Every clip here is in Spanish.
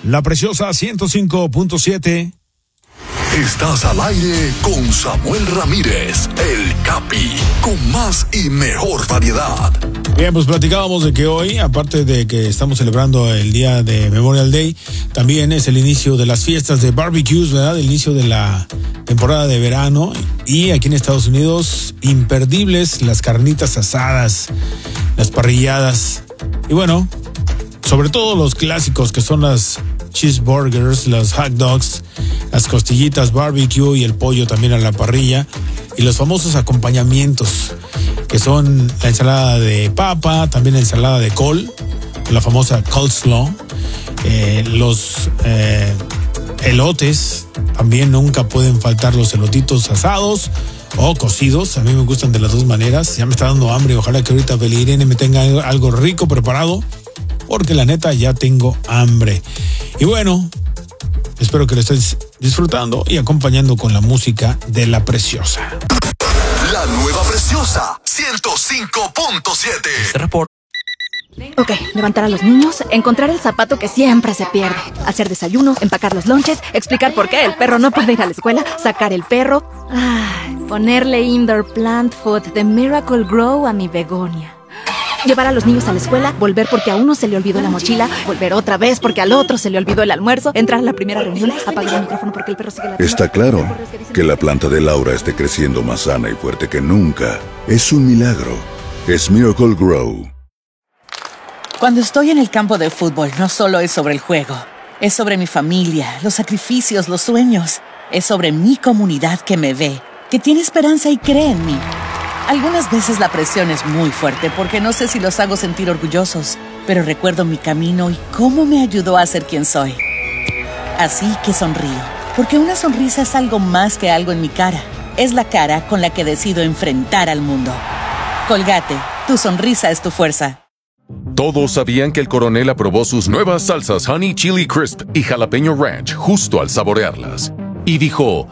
La Preciosa 105.7. Estás al aire con Samuel Ramírez, el Capi, con más y mejor variedad. Bien, pues platicábamos de que hoy, aparte de que estamos celebrando el día de Memorial Day, también es el inicio de las fiestas de barbecues, ¿verdad? El inicio de la temporada de verano. Y aquí en Estados Unidos, imperdibles las carnitas asadas, las parrilladas. Y bueno, sobre todo los clásicos que son las cheeseburgers, los hot dogs, las costillitas barbecue y el pollo también a la parrilla, y los famosos acompañamientos que son la ensalada de papa, también la ensalada de col, la famosa coleslaw, los elotes, también nunca pueden faltar los elotitos asados o cocidos. A mí me gustan de las dos maneras. Ya me está dando hambre, ojalá que ahorita Belirene me tenga algo rico preparado, porque la neta ya tengo hambre. Y bueno, espero que lo estés disfrutando y acompañando con la música de La Preciosa. La nueva Preciosa 105.7. Ok, levantar a los niños, encontrar el zapato que siempre se pierde, hacer desayuno, empacar los lonches, explicar por qué el perro no puede ir a la escuela, sacar el perro, ponerle indoor plant food de Miracle Grow a mi begonia. Llevar a los niños a la escuela, volver porque a uno se le olvidó la mochila, volver otra vez porque al otro se le olvidó el almuerzo, entrar a la primera reunión, apagar el micrófono porque el perro sigue ladrando. Está claro que la planta de Laura esté creciendo más sana y fuerte que nunca. Es un milagro. Es Miracle Grow. Cuando estoy en el campo de fútbol, no solo es sobre el juego. Es sobre mi familia, los sacrificios, los sueños. Es sobre mi comunidad que me ve, que tiene esperanza y cree en mí. Algunas veces la presión es muy fuerte porque no sé si los hago sentir orgullosos, pero recuerdo mi camino y cómo me ayudó a ser quien soy. Así que sonrío, porque una sonrisa es algo más que algo en mi cara. Es la cara con la que decido enfrentar al mundo. Colgate, tu sonrisa es tu fuerza. Todos sabían que el coronel aprobó sus nuevas salsas Honey Chili Crisp y Jalapeño Ranch justo al saborearlas. Y dijo...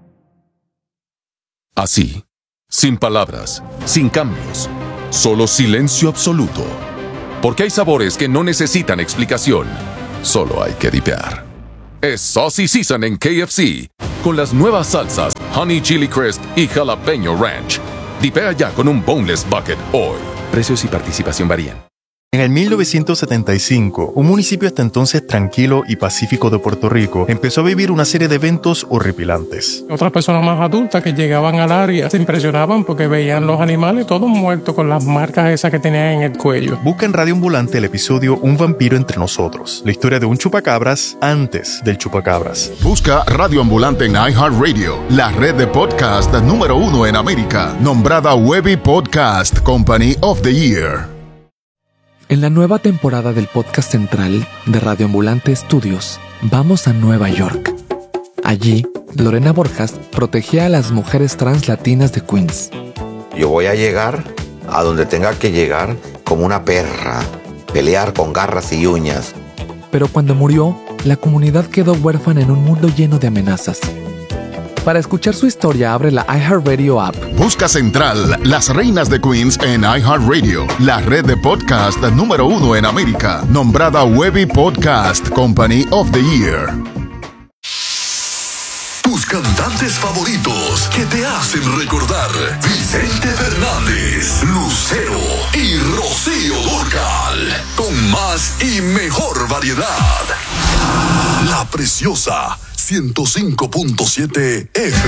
así. Sin palabras, sin cambios, solo silencio absoluto. Porque hay sabores que no necesitan explicación, solo hay que dipear. Es Saucy Season en KFC, con las nuevas salsas Honey Chili Crisp y Jalapeño Ranch. Dipea ya con un Boneless Bucket hoy. Precios y participación varían. En el 1975, un municipio hasta entonces tranquilo y pacífico de Puerto Rico empezó a vivir una serie de eventos horripilantes. Otras personas más adultas que llegaban al área se impresionaban porque veían los animales todos muertos con las marcas esas que tenían en el cuello. Busca en Radio Ambulante el episodio Un vampiro entre nosotros, la historia de un chupacabras antes del chupacabras. Busca Radio Ambulante en iHeartRadio, la red de podcast número 1 en América, nombrada Webby Podcast Company of the Year. En la nueva temporada del podcast central de Radio Ambulante Studios, vamos a Nueva York. Allí, Lorena Borjas protegía a las mujeres trans latinas de Queens. Yo voy a llegar a donde tenga que llegar como una perra, pelear con garras y uñas. Pero cuando murió, la comunidad quedó huérfana en un mundo lleno de amenazas. Para escuchar su historia, abre la iHeartRadio app. Busca Central, Las Reinas de Queens en iHeartRadio, la red de podcast número 1 en América, nombrada Webby Podcast Company of the Year. Tus cantantes favoritos que te hacen recordar: Vicente Fernández, Lucero y Rocío Dúrcal, con más y mejor variedad. La Preciosa 105.7 F.